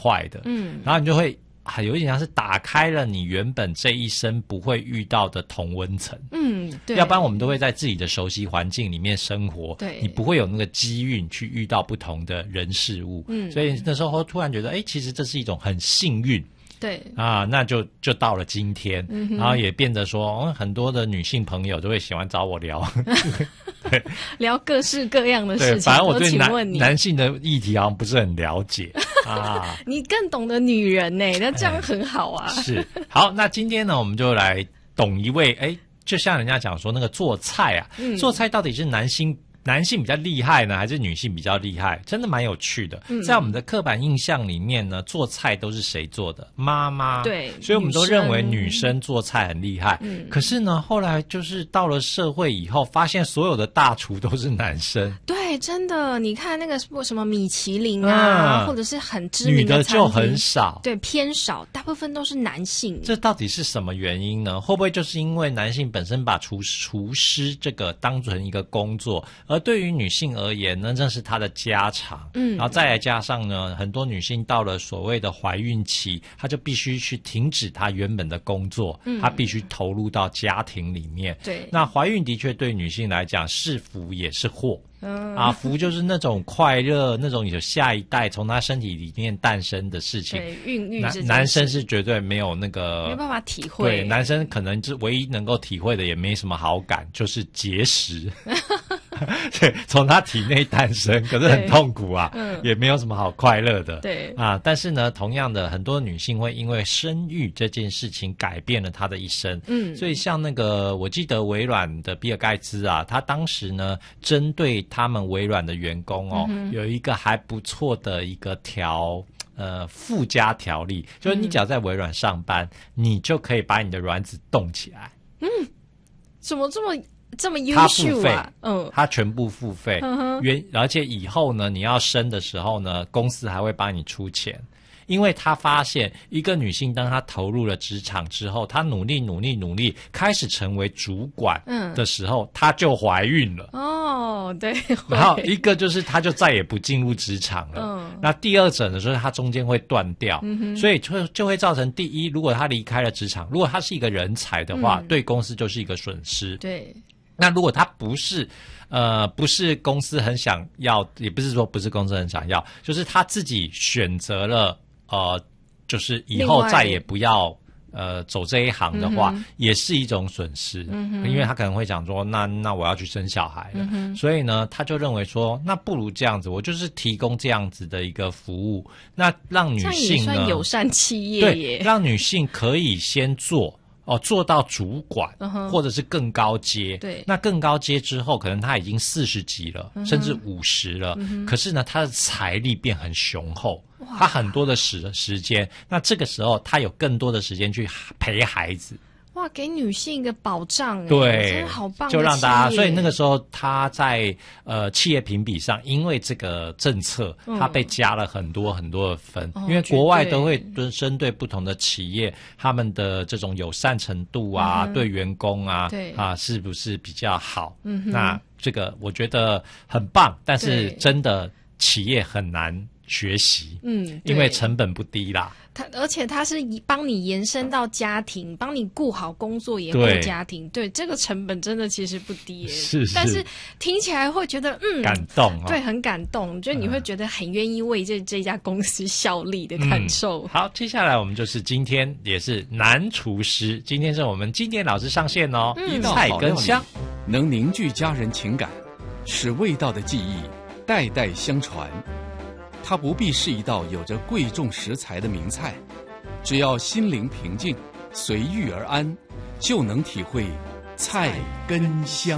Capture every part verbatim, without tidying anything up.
坏的，嗯，然后你就会啊，有一点像是打开了你原本这一生不会遇到的同温层，嗯，对，要不然我们都会在自己的熟悉环境里面生活，对，你不会有那个机运去遇到不同的人事物，嗯，所以那时候突然觉得，哎，其实这是一种很幸运。对啊，那就就到了今天，嗯、然后也变得说、哦，很多的女性朋友都会喜欢找我聊，对， 聊各式各样的事情。 反正我对男男性的议题好像不是很了解啊。 你更懂得女人呢、欸，那这样很好啊。 是好，那今天呢，我们就来懂一位，哎，就像人家讲说那个做菜啊，嗯、做菜到底是男性。男性比较厉害呢，还是女性比较厉害？真的蛮有趣的。嗯、在我们的刻板印象里面呢，做菜都是谁做的？妈妈。对，所以我们都认为女生做菜很厉害。嗯，可是呢，后来就是到了社会以后，发现所有的大厨都是男生。 对，真的，你看那个什么米其林啊，嗯、或者是很知名的餐厅， 女的就很少， 对，偏少，大部分都是男性。 这到底是什么原因呢？会不会就是因为男性本身把厨厨师这个当成一个工作？而对于女性而言呢，这是她的家常，嗯，然后再来加上呢，很多女性到了所谓的怀孕期，她就必须去停止她原本的工作，嗯，她必须投入到家庭里面。对，那怀孕的确对女性来讲是福也是祸。嗯啊，福就是那种快乐，那种有下一代从他身体里面诞生的事情。对，孕育男男生是绝对没有那个没办法体会。 对，男生可能是唯一能够体会的，也没什么好感，就是节食。对，从他体内诞生，可是很痛苦啊，嗯、也没有什么好快乐的。对啊，但是呢，同样的，很多女性会因为生育这件事情改变了她的一生。嗯，所以像那个，我记得微软的比尔盖茨啊，他当时呢，针对他们微软的员工哦，嗯、有一个还不错的一个条。呃，附加条例就是你只要在微软上班，嗯、你就可以把你的卵子冻起来。 嗯，怎么这么这么优秀啊？ 嗯，他全部付费，嗯、原而且以后呢，你要生的时候呢，公司还会帮你出钱。因为他发现一个女性当她投入了职场之后，她努力努力努力开始成为主管的时候，嗯、她就怀孕了。 哦，对。 然后一个就是她就再也不进入职场了。嗯。那第二者呢，就是她中间会断掉，嗯、所以就就会造成第一，如果她离开了职场，如果她是一个人才的话，嗯、对公司就是一个损失。对。那如果她不是。呃，不是公司很想要，也不是说不是公司很想要，就是她自己选择了。呃，就是以后再也不要呃走这一行的话，嗯、也是一种损失，嗯、因为他可能会讲说，那那我要去生小孩了，嗯、所以呢，他就认为说，那不如这样子，我就是提供这样子的一个服务，那让女性呢，这也算友善企业耶， 对，让女性可以先做。哦，做到主管， uh-huh, 或者是更高阶。对，那更高阶之后，可能他已经四十级了， uh-huh, 甚至五十了。Uh-huh, 可是呢，他的财力变很雄厚，他很多的时时间。那这个时候，他有更多的时间去陪孩子。 哇，给女性一个保障， 对， 真的好棒的就让大家，所以那个时候他在呃企业评比上，因为这个政策，嗯、他被加了很多很多的分，哦、因为国外都会针对不同的企业，他们的这种友善程度啊，嗯、对员工啊，对啊，是不是比较好？嗯，那这个我觉得很棒，但是真的企业很难学习，嗯，因为成本不低啦。 他而且他是帮你延伸到家庭，帮你顾好工作也顾家庭，对，这个成本真的其实不低耶。是是，但是听起来会觉得嗯感动、哦， 对，很感动，就你会觉得很愿意为这这家公司效力的感受、 嗯。好，接下来我们就是今天也是男厨师，今天是我们经典老师上线哦，嗯、菜根香能凝聚家人情感，使味道的记忆代代相传。它不必是一道有着贵重食材的名菜，只要心灵平静，随遇而安，就能体会菜根香。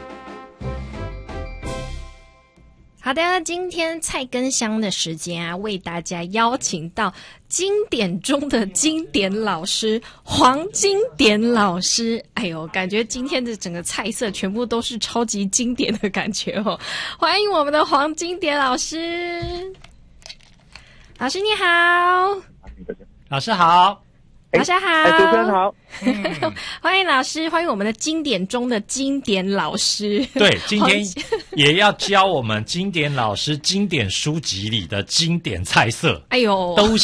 好的，今天菜根香的时间啊，为大家邀请到经典中的经典老师黄经典老师。哎呦，感觉今天的整个菜色全部都是超级经典的感觉哦！欢迎我们的黄经典老师。老师你好。 老师好。 老师好。 哎，主持人好。 嗯、欢迎老师，欢迎我们的经典中的经典老师。 对，今天也要教我们经典老师经典书籍里的经典菜色。哎呦，都